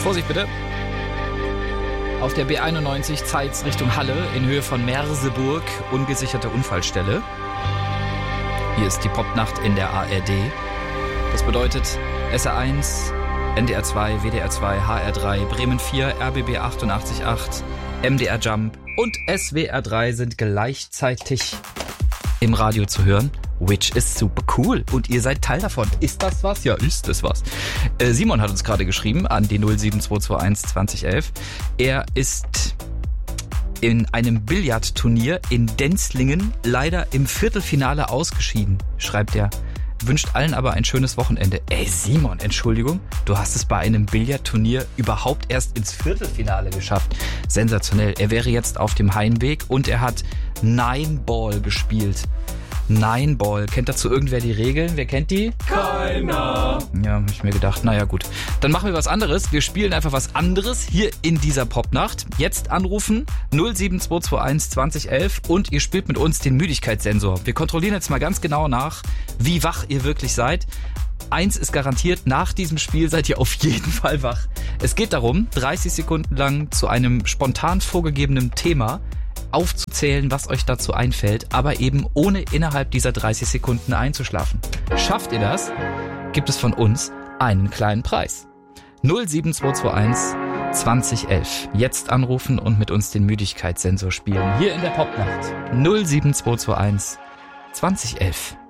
Vorsicht bitte. Auf der B91 Zeitz Richtung Halle in Höhe von Merseburg, ungesicherte Unfallstelle. Hier ist die Popnacht in der ARD. Das bedeutet SR1, NDR 2, WDR 2, HR 3, Bremen 4, RBB 88.8, MDR Jump und SWR 3 sind gleichzeitig im Radio zu hören. Which is super cool. Und ihr seid Teil davon. Ist das was? Ja, ist es was. Simon hat uns gerade geschrieben an die 07221 2011. Er ist in einem Billardturnier in Denzlingen leider im Viertelfinale ausgeschieden, schreibt er. Wünscht allen aber ein schönes Wochenende. Ey Simon, Entschuldigung, du hast es bei einem Billardturnier überhaupt erst ins Viertelfinale geschafft. Sensationell. Er wäre jetzt auf dem Heimweg und er hat Nine-Ball gespielt. Nine-Ball. Kennt dazu irgendwer die Regeln? Wer kennt die? Keiner. Ja, hab ich mir gedacht. Naja, gut. Dann machen wir was anderes. Wir spielen einfach was anderes hier in dieser Popnacht. Jetzt anrufen 07221 2011 und ihr spielt mit uns den Müdigkeitssensor. Wir kontrollieren jetzt mal ganz genau nach, wie wach ihr wirklich seid. Eins ist garantiert, nach diesem Spiel seid ihr auf jeden Fall wach. Es geht darum, 30 Sekunden lang zu einem spontan vorgegebenen Thema aufzuzählen, was euch dazu einfällt, aber eben ohne innerhalb dieser 30 Sekunden einzuschlafen. Schafft ihr das, gibt es von uns einen kleinen Preis. 07221 2011. Jetzt anrufen und mit uns den Müdigkeitssensor spielen. Hier in der Popnacht. 07221 2011.